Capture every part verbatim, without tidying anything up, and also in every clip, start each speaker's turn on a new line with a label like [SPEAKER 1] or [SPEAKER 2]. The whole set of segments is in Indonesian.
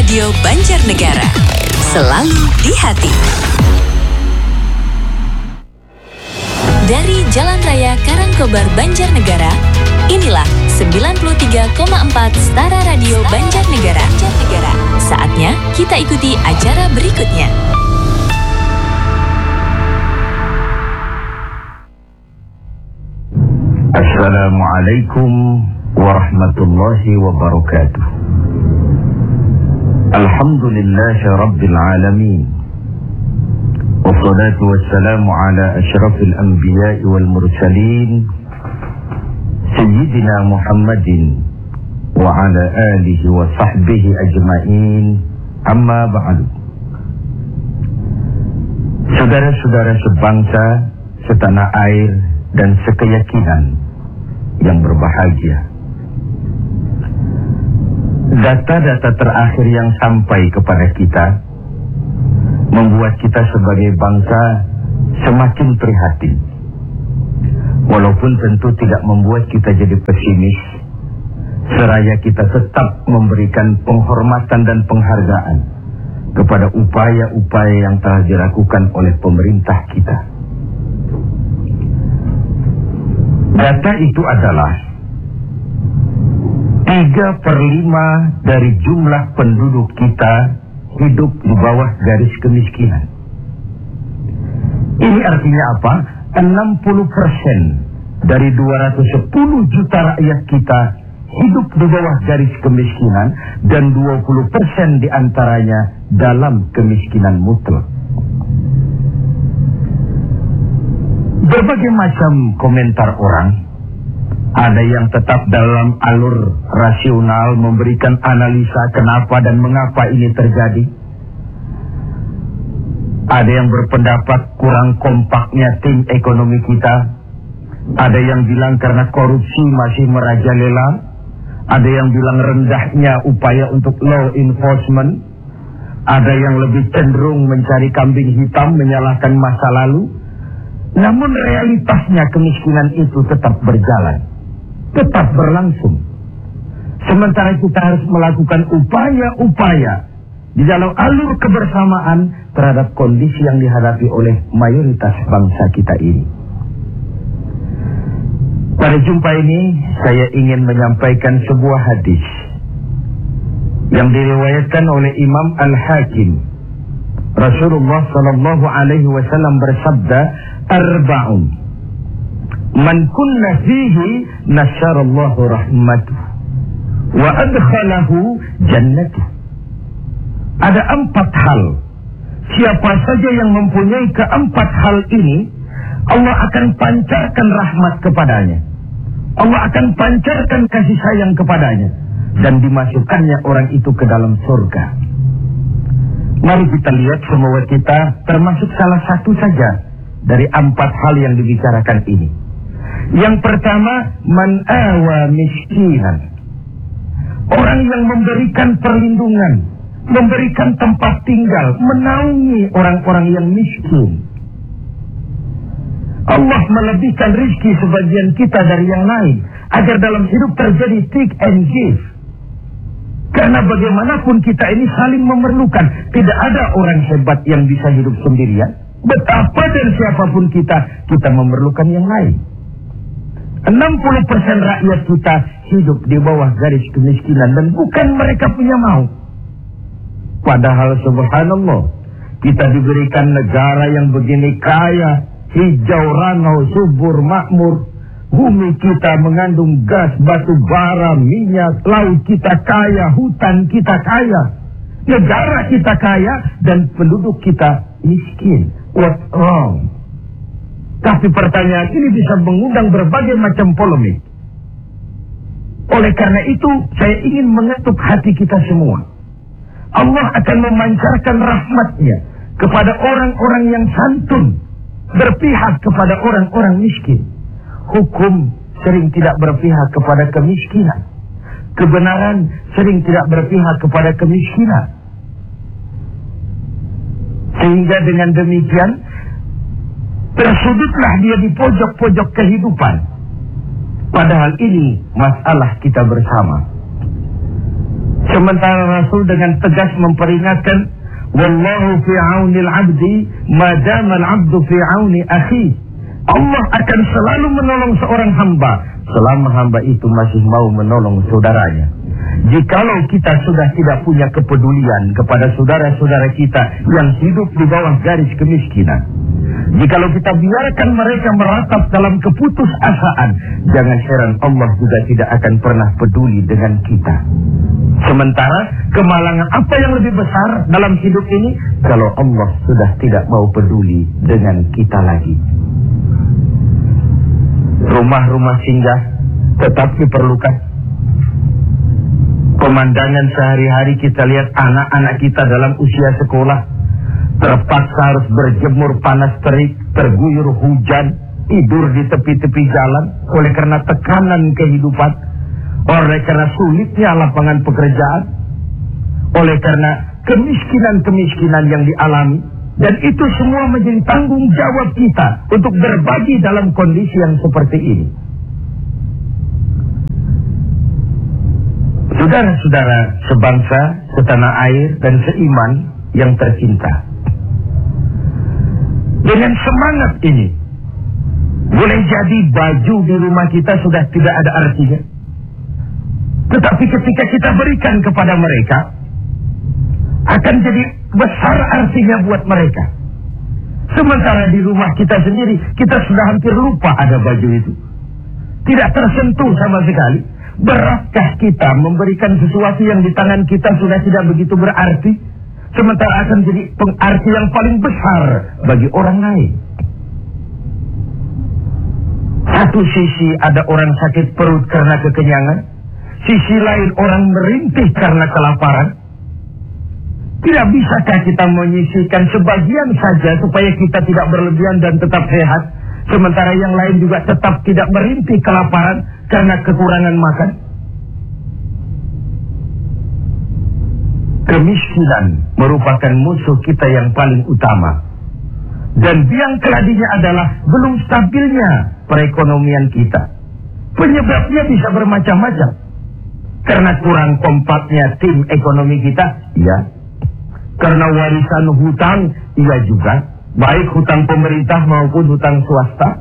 [SPEAKER 1] Radio Banjarnegara. Selalu di hati. Dari Jalan Raya Karangkobar, Banjarnegara, inilah sembilan puluh tiga koma empat Stara Radio Banjarnegara. Saatnya kita ikuti acara berikutnya.
[SPEAKER 2] Assalamualaikum warahmatullahi wabarakatuh. Alhamdulillahi rabbil alamin. Wassalatu wassalamu ala asyrafil anbiya'i wal mursalin Sayyidina Muhammadin wa ala alihi wa sahbihi ajma'in. Amma ba'du. Saudara-saudara sebangsa, setanah air dan sekeyakinan yang berbahagia, data-data terakhir yang sampai kepada kita membuat kita sebagai bangsa semakin prihatin. Walaupun tentu tidak membuat kita jadi pesimis, seraya kita tetap memberikan penghormatan dan penghargaan kepada upaya-upaya yang telah dilakukan oleh pemerintah kita. Data itu adalah tiga per lima dari jumlah penduduk kita hidup di bawah garis kemiskinan. Ini artinya apa? enam puluh persen dari dua ratus sepuluh juta rakyat kita hidup di bawah garis kemiskinan dan dua puluh persen diantaranya dalam kemiskinan mutlak. Berbagai macam komentar orang, ada yang tetap dalam alur rasional memberikan analisa kenapa dan mengapa ini terjadi. Ada yang berpendapat kurang kompaknya tim ekonomi kita. Ada yang bilang karena korupsi masih merajalela. Ada yang bilang rendahnya upaya untuk law enforcement. Ada yang lebih cenderung mencari kambing hitam, menyalahkan masa lalu. Namun realitasnya kemiskinan itu tetap berjalan, tetap berlangsung. Sementara kita harus melakukan upaya-upaya di dalam alur kebersamaan terhadap kondisi yang dihadapi oleh mayoritas bangsa kita ini. Pada jumpa ini saya ingin menyampaikan sebuah hadis yang diriwayatkan oleh Imam Al-Hakim. Rasulullah sallallahu alaihi wasallam bersabda, arba'un man kunna fihi nasyarallahu rahmatuh wa adkhalahu jannatuh. Ada empat hal, siapa saja yang mempunyai keempat hal ini, Allah akan pancarkan rahmat kepadanya, Allah akan pancarkan kasih sayang kepadanya, dan dimasukkannya orang itu ke dalam surga. Mari kita lihat semua kita termasuk salah satu saja dari empat hal yang dibicarakan ini. Yang pertama, man awa miskinan, orang yang memberikan perlindungan, memberikan tempat tinggal, menaungi orang-orang yang miskin. Allah melebihkan rizki sebagian kita dari yang lain, agar dalam hidup terjadi take and give. Karena bagaimanapun kita ini saling memerlukan. Tidak ada orang hebat yang bisa hidup sendirian. Betapa dan siapapun kita, kita memerlukan yang lain. enam puluh persen rakyat kita hidup di bawah garis kemiskinan dan bukan mereka punya mau. Padahal subhanallah, kita diberikan negara yang begini kaya, hijau, ranau, subur, makmur. Bumi kita mengandung gas, batu bara, minyak, laut kita kaya, hutan kita kaya, negara kita kaya, dan penduduk kita miskin. What wrong? Tapi pertanyaan ini bisa mengundang berbagai macam polemik. Oleh karena itu, saya ingin mengetuk hati kita semua. Allah akan memancarkan rahmatnya kepada orang-orang yang santun, berpihak kepada orang-orang miskin. Hukum sering tidak berpihak kepada kemiskinan. Kebenaran sering tidak berpihak kepada kemiskinan. Sehingga dengan demikian, tersudutlah dia di pojok-pojok kehidupan. Padahal ini masalah kita bersama. Sementara Rasul dengan tegas memperingatkan, wallahu fi aunil abdi madamal abdu fi auni akhi. Allah akan selalu menolong seorang hamba selama hamba itu masih mau menolong saudaranya. Jikalau kita sudah tidak punya kepedulian kepada saudara-saudara kita yang hidup di bawah garis kemiskinan, jikalau kita biarkan mereka meratap dalam keputusasaan, jangan heran Allah juga tidak akan pernah peduli dengan kita. Sementara kemalangan apa yang lebih besar dalam hidup ini kalau Allah sudah tidak mau peduli dengan kita lagi. Rumah-rumah singgah tetap diperlukan. Pemandangan sehari-hari kita lihat anak-anak kita dalam usia sekolah terpaksa harus berjemur panas terik, terguyur hujan, tidur di tepi-tepi jalan oleh karena tekanan kehidupan, oleh karena sulitnya lapangan pekerjaan, oleh karena kemiskinan-kemiskinan yang dialami. Dan itu semua menjadi tanggung jawab kita untuk berbagi dalam kondisi yang seperti ini. Saudara-saudara sebangsa, setanah air, dan seiman yang tercinta, dengan semangat ini, boleh jadi baju di rumah kita sudah tidak ada artinya. Tetapi ketika kita berikan kepada mereka, akan jadi besar artinya buat mereka. Sementara di rumah kita sendiri, kita sudah hampir lupa ada baju itu. Tidak tersentuh sama sekali. Beratkah kita memberikan sesuatu yang di tangan kita sudah tidak begitu berarti, sementara akan jadi pengarti yang paling besar bagi orang lain. Satu sisi ada orang sakit perut karena kekenyangan, sisi lain orang merintih karena kelaparan. Tidak bisakah kita menyisihkan sebagian saja supaya kita tidak berlebihan dan tetap sehat, sementara yang lain juga tetap tidak merintih kelaparan karena kekurangan makan? Kemiskinan merupakan musuh kita yang paling utama. Dan biang keladinya adalah belum stabilnya perekonomian kita. Penyebabnya bisa bermacam-macam. Karena kurang kompaknya tim ekonomi kita, ya. Karena warisan hutang, iya juga. Baik hutang pemerintah maupun hutang swasta.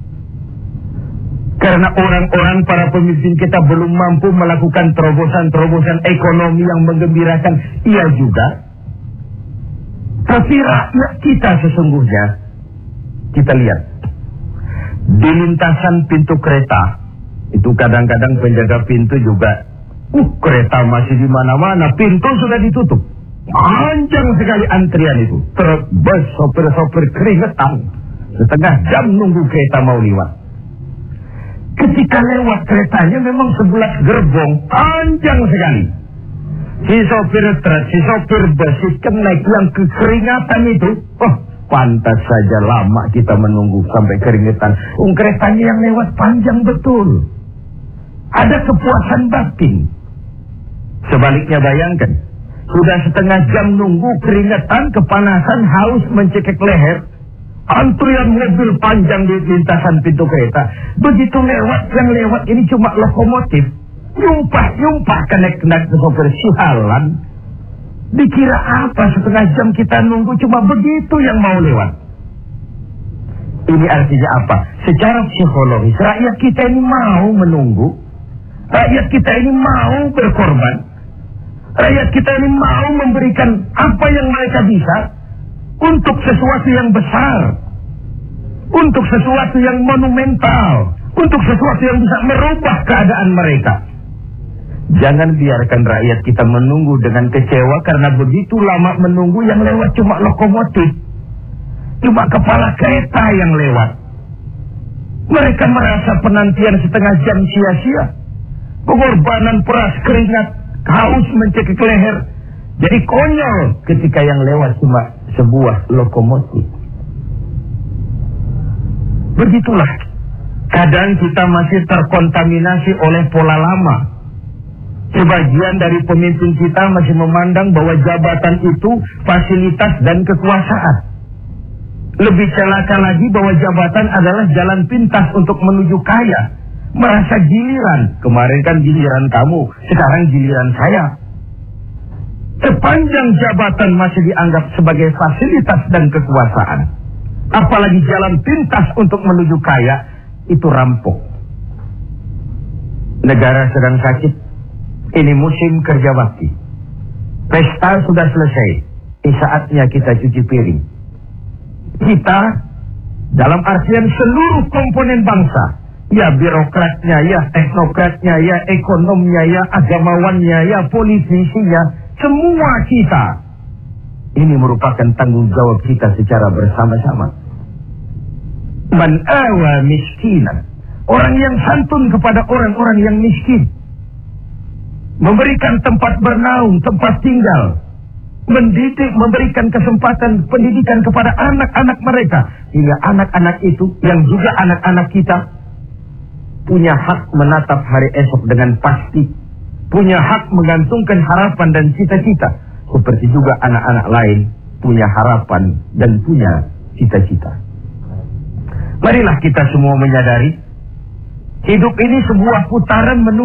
[SPEAKER 2] Karena orang-orang para pemimpin kita belum mampu melakukan terobosan-terobosan ekonomi yang menggembirakan, iya juga. Tapi rakyat kita sesungguhnya, kita lihat di lintasan pintu kereta, itu kadang-kadang penjaga pintu juga, uh kereta masih di mana-mana, pintu sudah ditutup. Panjang sekali antrian itu. Terbes sopir-sopir keringetan. Setengah jam nunggu kereta mau lewat. Ketika lewat keretanya memang sebelah gerbong. Panjang sekali. Si sopir truk, si sopir bus, si kenaik yang kekeringatan itu. Oh, pantas saja lama kita menunggu sampai keringetan. Um, keretanya yang lewat panjang betul. Ada kepuasan batin. Sebaliknya bayangkan. Sudah setengah jam nunggu, keringetan, kepanasan, haus, mencekik leher. Antrian mobil panjang di lintasan pintu kereta. Begitu lewat, yang lewat ini cuma lokomotif. Yumpah-yumpah kenek-kenek ke sopir sialan. Dikira apa setengah jam kita nunggu, cuma begitu yang mau lewat. Ini artinya apa? Secara psikologis, rakyat kita ini mau menunggu. Rakyat kita ini mau berkorban. Rakyat kita ini mau memberikan apa yang mereka bisa untuk sesuatu yang besar, untuk sesuatu yang monumental, untuk sesuatu yang bisa merubah keadaan mereka. Jangan biarkan rakyat kita menunggu dengan kecewa karena begitu lama menunggu, yang lewat cuma lokomotif, cuma kepala kereta yang lewat. Mereka merasa penantian setengah jam sia-sia, pengorbanan peras keringat, haus mencekik leher. Jadi konyol ketika yang lewat cuma sebuah lokomotif. Begitulah. Kadang kita masih terkontaminasi oleh pola lama. Sebagian dari pemimpin kita masih memandang bahwa jabatan itu fasilitas dan kekuasaan. Lebih celaka lagi bahwa jabatan adalah jalan pintas untuk menuju kaya. Merasa giliran. Kemarin kan giliran kamu, sekarang giliran saya. Sepanjang jabatan masih dianggap sebagai fasilitas dan kekuasaan, apalagi jalan pintas untuk menuju kaya, itu rampok. Negara sedang sakit. Ini musim kerja bakti. Pesta sudah selesai. Ini saatnya kita cuci piring. Kita, dalam artian seluruh komponen bangsa, ya birokratnya, ya teknokratnya, ya ekonomnya, ya agamawannya, ya politisinya, semua kita, ini merupakan tanggung jawab kita secara bersama-sama. Man awa miskinan, orang yang santun kepada orang-orang yang miskin, memberikan tempat bernaung, tempat tinggal, mendidik, memberikan kesempatan pendidikan kepada anak-anak mereka, hingga anak-anak itu yang juga anak-anak kita punya hak menatap hari esok dengan pasti, punya hak menggantungkan harapan dan cita-cita, seperti juga anak-anak lain punya harapan dan punya cita-cita. Marilah kita semua menyadari hidup ini sebuah putaran menunggu